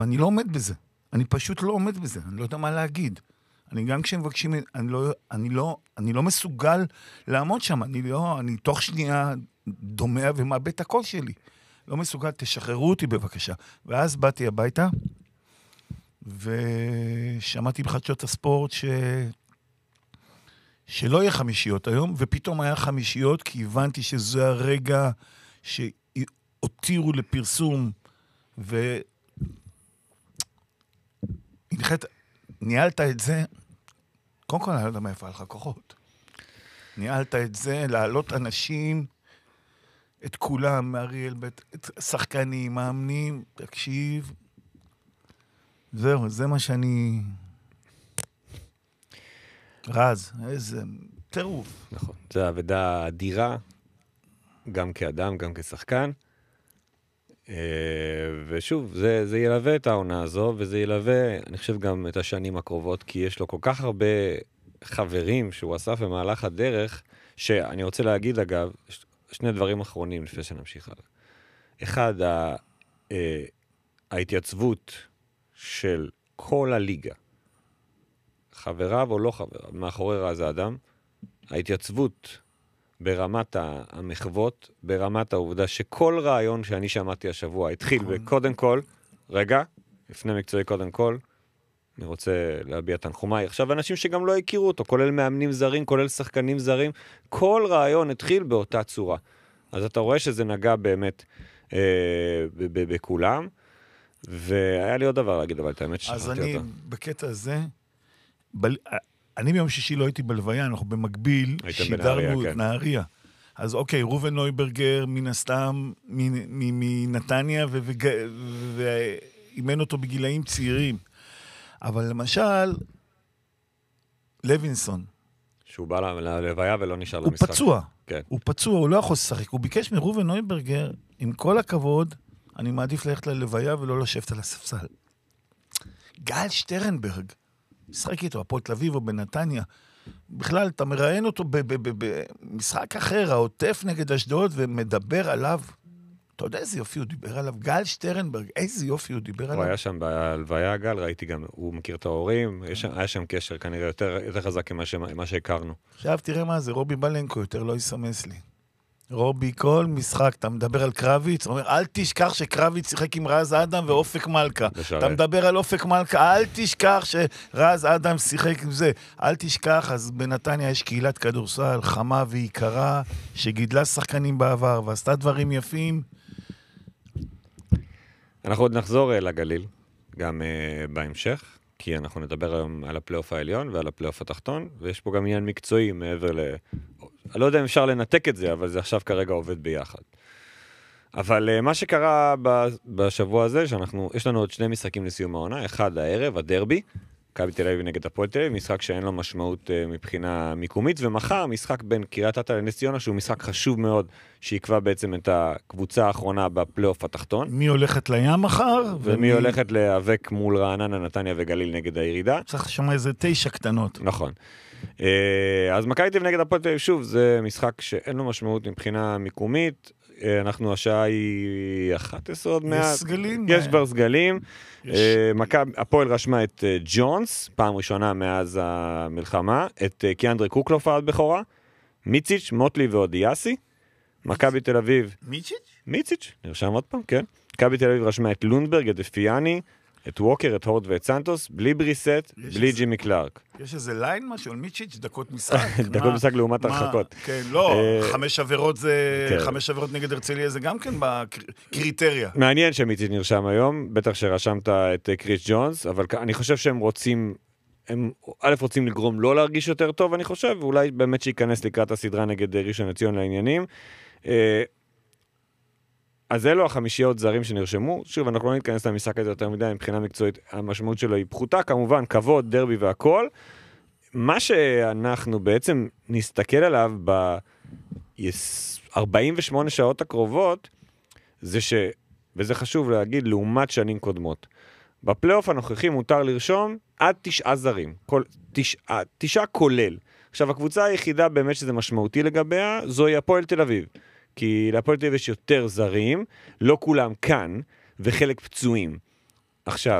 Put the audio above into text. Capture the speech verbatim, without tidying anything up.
אני לא עומד בזה. אני פשוט לא עומד בזה. אני לא יודע מה להגיד. אני גם כשמבקשים, אני לא, אני לא, אני לא מסוגל לעמוד שם. אני לא, אני תוך שנייה דומע ומאבד את הקול שלי. לא מסוגל, תשחררו אותי בבקשה. ואז באתי הביתה, ושמעתי בחדשות הספורט ש... שלא יהיה חמישיות היום, ופתאום היה חמישיות, כי הבנתי שזה הרגע שהותירו לפרסום, ו... הנחת... ניהלת את זה, קודם כל אני לא יודע מאיפה היה לך כוחות. ניהלת את זה, להעלות אנשים, את כולם, מאריאל, את שחקנים, מאמנים, תקשיב. זהו, זה מה שאני... רז, איזה טירוף. נכון, זו עבודה אדירה, גם כאדם, גם כשחקן. ושוב, זה, זה ילווה את העונה הזו, וזה ילווה, אני חושב, גם את השנים הקרובות, כי יש לו כל כך הרבה חברים שהוא אסף במהלך הדרך, שאני רוצה להגיד, אגב, שני דברים אחרונים לפני שנמשיך הלאה. אחד, ה, אה, ההתייצבות של כל הליגה, חבריו או לא חבריו, מאחורי רז האדם, ההתייצבות ברמת המחוות, ברמת העובדה שכל רעיון שאני שמעתי השבוע התחיל וקודם כל, רגע, לפני מקצועי קודם כל, אני רוצה להביע תנחומיי. עכשיו, אנשים שגם לא הכירו אותו, כולל מאמנים זרים, כולל שחקנים זרים, כל רעיון התחיל באותה צורה. אז אתה רואה שזה נגע באמת אה, בכולם, והיה לי עוד דבר להגיד, אבל את האמת ששכחתי אותה. אז אני, בקטע הזה, בל... אני ביום שישי לא הייתי בלוויה, אנחנו במקביל שידרנו את נהריה. אז אוקיי, רובן נויברגר מן הסתם מנתניה, ואימן אותו בגילאים צעירים. אבל למשל, לוינסון. שהוא בא ללוויה ולא נשאר למשחק. הוא פצוע. הוא פצוע, הוא לא יכול לשחק. הוא ביקש מרובן נויברגר, עם כל הכבוד, אני מעדיף ללכת ללוויה ולא לשבת על הספסל. גל שטרנברג, משחק איתו, הפועל תל אביב או בנתניה, בכלל, אתה מראיין אותו במשחק אחר, העוטף נגד אשדוד, ומדבר עליו, אתה יודע איזה יופי הוא דיבר עליו? גל שטרנברג, איזה יופי הוא דיבר עליו? הוא היה שם בהלוויה, גל, ראיתי גם, הוא מכיר את ההורים, היה שם קשר כנראה יותר חזק ממה שהכרנו. עכשיו תראה מה זה, רובי בלנקו יותר לא יסמס לי. רובי, כל משחק, אתה מדבר על קרביץ, הוא אומר, אל תשכח שקרביץ שיחק עם רז אדם ואופק מלכה. אתה מדבר על אופק מלכה, אל תשכח שרז אדם שיחק עם זה. אל תשכח, אז בנתניה יש קהילת כדורסל, חמה ויקרה, שגידלה שחקנים בעבר, ועשתה דברים יפים. אנחנו עוד נחזור לגליל, גם uh, בהמשך, כי אנחנו נדבר היום על הפלייאוף העליון ועל הפלייאוף התחתון, ויש פה גם עניין מקצועי מעבר ל... אני לא יודע אם אפשר לנתק את זה, אבל זה עכשיו כרגע עובד ביחד. אבל uh, מה שקרה בשבוע הזה, שאנחנו, יש לנו עוד שני משחקים לסיום העונה, אחד הערב, הדרבי, מכבי תל אביב נגד הפועל תל אביב, משחק שאין לו משמעות uh, מבחינה מיקומית, ומחר משחק בין קריית אתא לנס ציונה, שהוא משחק חשוב מאוד, שיקבע בעצם את הקבוצה האחרונה בפלייאוף התחתון. מי הולכת לים מחר? ומי ומי... הולכת להיאבק מול רעננה, נתניה וגליל נגד הירידה. צריך לשמוע איזה תשע קטנות. נכון. Uh, אז מכבי תל אביב נגד הפועל תל אביב, שוב, זה משחק שאין לו משמעות מבחינה מיקומית, אנחנו, השעה היא אחת עשרה עוד מעט. יש סגלים. יש כבר סגלים. הפועל רשמה את ג'ונס, פעם ראשונה מאז המלחמה, את קיאנדרי קוקלוף עד בכורה, מיציץ', מוטלי ואודיאסי. מכבי תל אביב. מיציץ'? מיציץ', נרשם עוד פעם, כן. מכבי תל אביב רשמה את לונדברג, את אפיאני, את ווקר, את הורד ואת סנטוס, בלי בריסט, בלי ג'ימי קלארק. יש איזה ליין משהו על מיצ'יץ', דקות משחק. דקות משחק לעומת הרחקות. כן, לא, חמש עבירות זה, חמש עבירות נגד הרצליה זה גם כן בקריטריה. מעניין שמיציץ' נרשם היום, בטח שרשמת את קריס ג'ונס, אבל אני חושב שהם רוצים, הם א' רוצים לגרום לא להרגיש יותר טוב, אני חושב, ואולי באמת שייכנס לקראת הסדרה נגד ראשון לציון לעניינים. אז אלו החמישיות זרים שנרשמו. שוב, אנחנו לא נתכנס למשחק הזה יותר מדי, מבחינה מקצועית, המשמעות שלו היא פחותה, כמובן, כבוד, דרבי והכל. מה שאנחנו בעצם נסתכל עליו ב-ארבעים ושמונה שעות הקרובות, זה ש, וזה חשוב להגיד, לעומת שנים קודמות. בפלייאוף הנוכחי מותר לרשום עד תשעה זרים, כל, תשעה, תשעה כולל. עכשיו, הקבוצה היחידה באמת שזה משמעותי לגביה, זוהי הפועל תל אביב. כי להפועל תל אביב יש יותר זרים, לא כולם כאן, וחלק פצועים. עכשיו,